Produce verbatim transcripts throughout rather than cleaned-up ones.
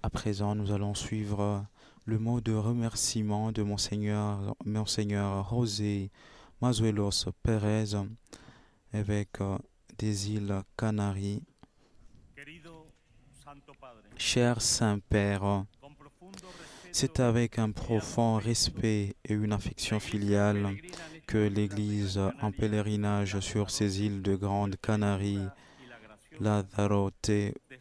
À présent, nous allons suivre le mot de remerciement de Monseigneur, Monseigneur José Mazuelos Pérez, évêque des îles Canaries. Cher Saint-Père, c'est avec un profond respect et une affection filiale que l'Église en pèlerinage sur ces îles de Grande Canarie, Lanzarote,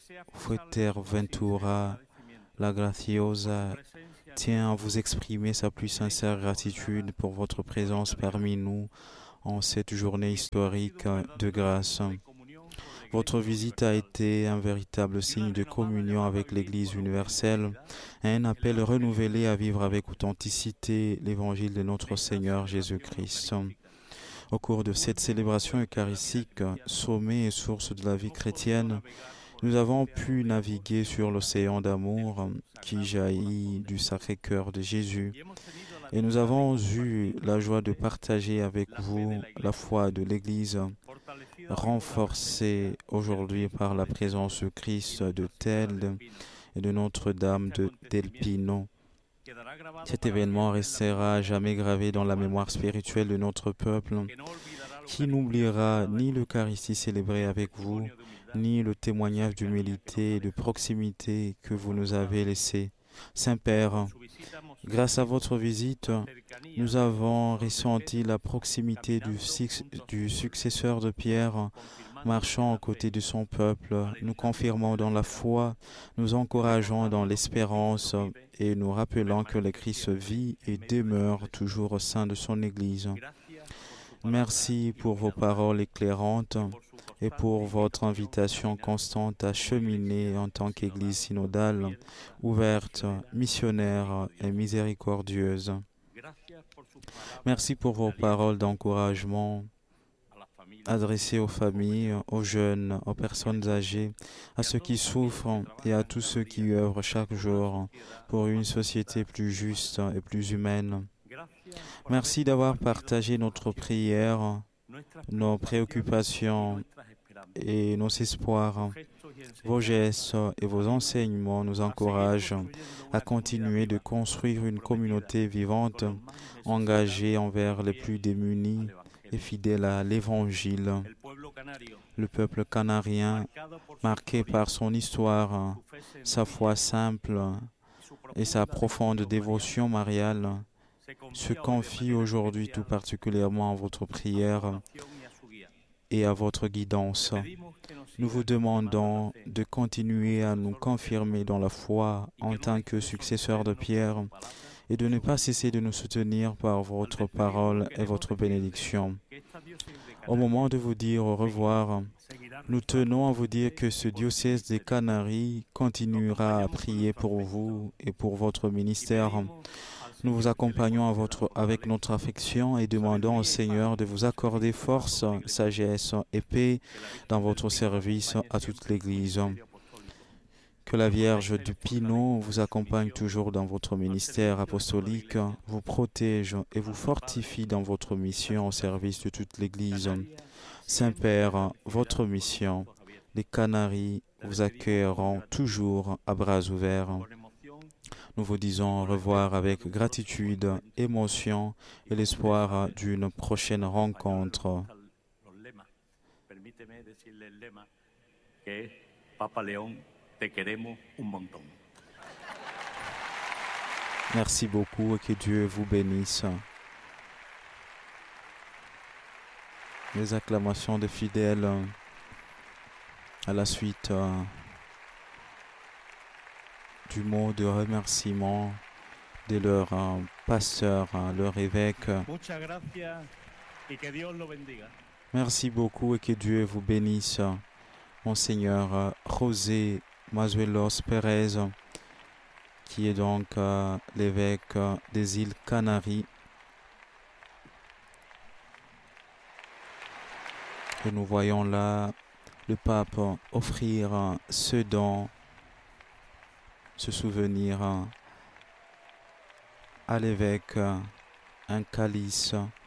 Fuerteventura, La Graciosa, tient à vous exprimer sa plus sincère gratitude pour votre présence parmi nous en cette journée historique de grâce. Votre visite a été un véritable signe de communion avec l'Église universelle et un appel renouvelé à vivre avec authenticité l'Évangile de notre Seigneur Jésus-Christ. Au cours de cette célébration eucharistique, sommet et source de la vie chrétienne, nous avons pu naviguer sur l'océan d'amour qui jaillit du Sacré-Cœur de Jésus et nous avons eu la joie de partager avec vous la foi de l'Église, renforcée aujourd'hui par la présence de Christ de Telde et de Notre-Dame de Del Pino. Cet événement restera à jamais gravé dans la mémoire spirituelle de notre peuple, qui n'oubliera ni l'Eucharistie célébrée avec vous, ni le témoignage d'humilité et de proximité que vous nous avez laissé. Saint-Père, grâce à votre visite, nous avons ressenti la proximité du, du successeur de Pierre, marchant aux côtés de son peuple, nous confirmant dans la foi, nous encourageant dans l'espérance et nous rappelant que le Christ vit et demeure toujours au sein de son Église. Merci pour vos paroles éclairantes et pour votre invitation constante à cheminer en tant qu'Église synodale, ouverte, missionnaire et miséricordieuse. Merci pour vos paroles d'encouragement adressées aux familles, aux jeunes, aux personnes âgées, à ceux qui souffrent et à tous ceux qui œuvrent chaque jour pour une société plus juste et plus humaine. Merci d'avoir partagé notre prière, nos préoccupations et nos espoirs. Vos gestes et vos enseignements nous encouragent à continuer de construire une communauté vivante, engagée envers les plus démunis et fidèle à l'Évangile. Le peuple canarien, marqué par son histoire, sa foi simple et sa profonde dévotion mariale, se confie aujourd'hui tout particulièrement à votre prière et à votre guidance. Nous vous demandons de continuer à nous confirmer dans la foi en tant que successeurs de Pierre et de ne pas cesser de nous soutenir par votre parole et votre bénédiction. Au moment de vous dire au revoir, nous tenons à vous dire que ce diocèse des Canaries continuera à prier pour vous et pour votre ministère. Nous vous accompagnons à votre, avec notre affection et demandons au Seigneur de vous accorder force, sagesse et paix dans votre service à toute l'Église. Que la Vierge du Pinot vous accompagne toujours dans votre ministère apostolique, vous protège et vous fortifie dans votre mission au service de toute l'Église. Saint-Père, votre mission, les Canaries vous accueilleront toujours à bras ouverts. Nous vous disons au revoir avec gratitude, émotion et l'espoir d'une prochaine rencontre. Merci beaucoup et que Dieu vous bénisse. Les acclamations des fidèles à la suite du mot de remerciement de leur uh, pasteur, uh, leur évêque. Merci beaucoup et que Dieu vous bénisse. Monseigneur uh, José Mazuelos Pérez, qui est donc uh, l'évêque uh, des îles Canaries. Et nous voyons là le pape offrir uh, ce don, ce souvenir à l'évêque, un calice